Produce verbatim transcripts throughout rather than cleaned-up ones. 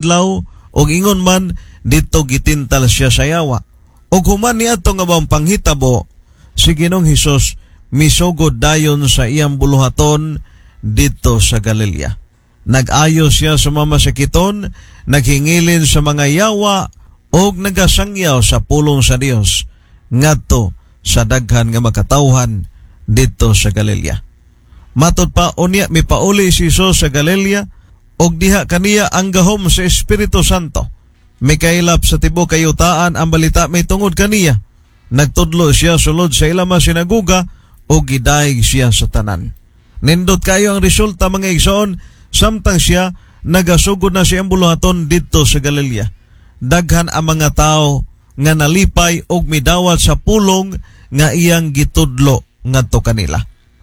adlaw og ingon man dito gitintal siya sa yawa. Og human niadto nga bang panghitabo si Ginoong Hesus misugod dayon sa iyang buluhaton dito sa Galilea. Nag-ayo siya sa mamasakiton, naghingilin sa mga yawa og nagasangyaw sa pulong sa Dios ngadto sa daghan nga makatawhan dito sa Galilea. Matod pa unya mipauli si Jesus sa Galilea og diha kaniya ang gahom sa Espiritu Santo. Mikailap sa tibuok kayutaan ang balita may tungod kaniya. Nagtudlo siya sulod sa ilang mga sinaguga o gidayeg siya sa tanan. Nindot kayo ang resulta mga igsoon, samtang siya nagasugod na siyang buluhaton dito sa Galilea. Daghan ang mga tao nga nalipay og midawat sa pulong nga iyang gitudlo ngadto kanila.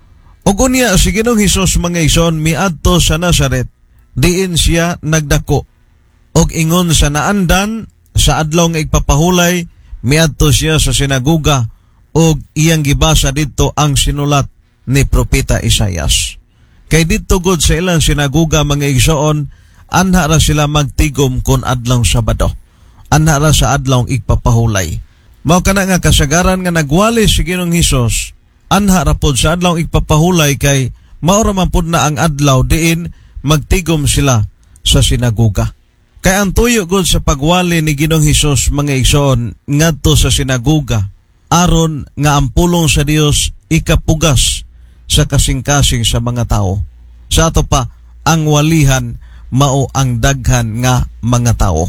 Og unya si Ginoong Hesus mga igsoon miadto sa Nazaret, diin siya nagdako. Og ingon sa naandan sa adlaw nga igpapahulay, miadto siya sa sinaguga og iyang gibasa dito ang sinulat ni Propeta Isaias. Kay dito gud sa ilang sinaguga mga igsoon, anha ra sila magtigom kon adlaw Sabado. Anha ra sa adlaw igpapahulay. Mao kana nga kasagaran nga nagwali si Ginoong Hesus, anha ra pod sa adlaw igpapahulay kay mao ra man pod na ang adlaw diin magtigom sila sa sinaguga. Kay ang tuyo gud sa pagwali ni Ginoong Hesus mga igsoon ngadto sa sinaguga aron nga ang pulong sa Dios ikapugas sa kasing-kasing sa mga tao. Sa ato pa ang walihan mao ang daghan nga mga tao.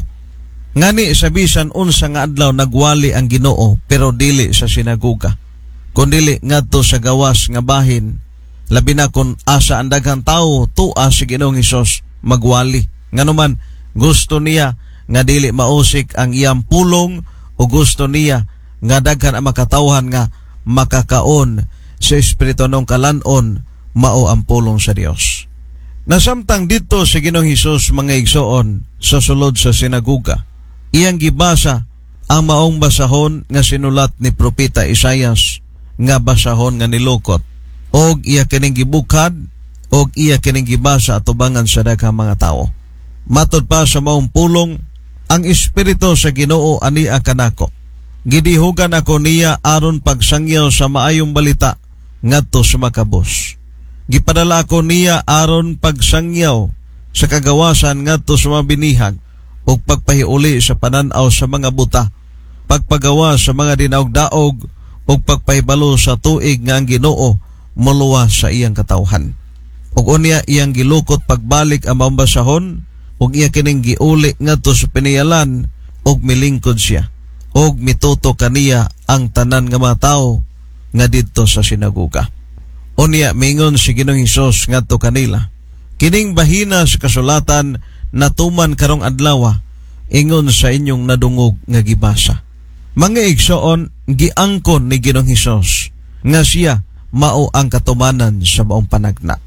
Ngani sa bisan unsa nga adlaw nagwali ang Ginoo pero dili sa sinaguga, kundi ngadto sa gawas nga bahin, labi na kun asa ang daghang tao tua si Ginoong Hesus magwali. Nganuman gusto niya nga dili mausik ang iyang pulong o gusto niya nga daghan ang makatawhan nga makakaon sa Espiritu ng kalanon mao ang pulong sa Dios. Nasamtang dito si Ginoong Hesus mga igsoon sa sulod sa sinaguga, iyang gibasa ang maong basahon nga sinulat ni Propeta Isaias nga basahon nga nilukot og iya kining gibukhad og iya kining gibasa atubangan sa daghang mga tao. Matod pa sa maong pulong, ang Espiritu sa Ginoo ania kanako. Gidihugan ako niya aron pagsangyaw sa maayong balita ngadto sa makabus. Gipadala ako niya aron pagsangyaw sa kagawasan ngadto sa mabinihag ug pagpahiuli sa pananaw sa mga buta, pagpagawa sa mga dinaog-daog ug pagpahibalo sa tuig nga ang Ginoo moluwas sa iyang katawhan. Ug unya iyang gilukot pagbalik ang maong basahon ug iya kining giuli ngadto sa piniyalan ug milingkod siya ug mituto kaniya ang tanan nga mga tawo nga didto sa sinaguga. Unya mingon si Ginoong Hesus ngadto kanila, kining bahina sa kasulatan natuman karong adlaw ingon sa inyong nadungog nga gibasa. Mga igsoon giangkon ni Ginoong Hesus nga siya mao ang katumanan sa maong panagna,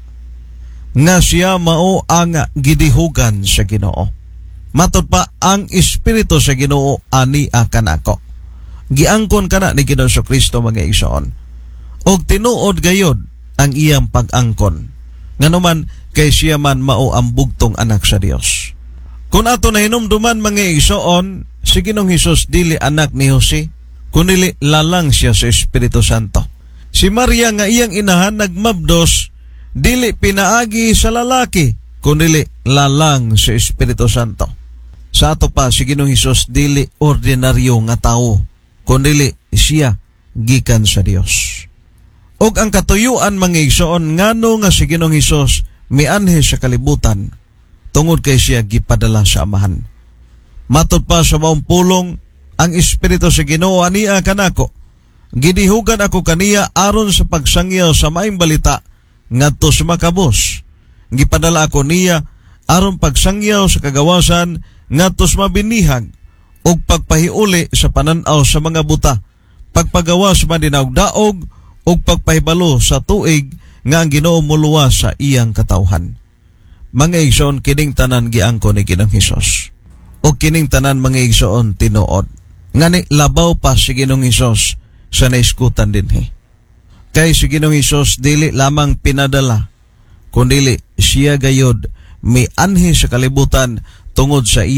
nga siya mao ang gidihugan sa Ginoo. Matod pa ang Espiritu sa Ginoo ani kanako. Giangkon kana ni Ginoong Kristo mga igsoon. Og tinuod gayod ang iyang pag-angkon. Nganuman kay siya man mao ang bugtong anak sa Dios. Kung ato na hinumduman mga igsoon, si Ginoong Hesus dili anak ni Jose, kundi lalang siya sa Espiritu Santo. Si Maria nga iyang inahan nagmabdos, dili pinaagi sa lalaki, kundi lalang sa Espiritu Santo. Sa ato pa si Ginoong Hesus dili ordinaryo nga tao, kundi siya gikan sa Dios. Og ang katuyuan mga igsoon ngano nga si Ginoong Hesus mianhi sa kalibutan tungod kay siya gipadala sa Amahan. Matod pa sa maong pulong, ang Espiritu sa Ginoo ania kanako. Gidihugan ako kaniya aron sa pagsangyaw sa maayong balita ngadto sa makabus. Gipadala ako niya aron pagsangyaw sa kagawasan ngadto sa mabinihag ug pagpahiuli sa pananaw sa mga buta, pagpagawa sa madinaog-daog ug pagpahibalo sa tuig nga ang Ginoo moluwas sa iyang katawhan. Mga igsoon kining tanan giangkon ni Ginoong Hesus. O kining tanan mga igsoon tinuod. Ngani labaw pa si Ginoong Hesus sa naiskutan dinhi. Kay si Ginoong Hesus dili lamang pinadala, kundi siya gayod mianhi sa kalibutan tungod sa iya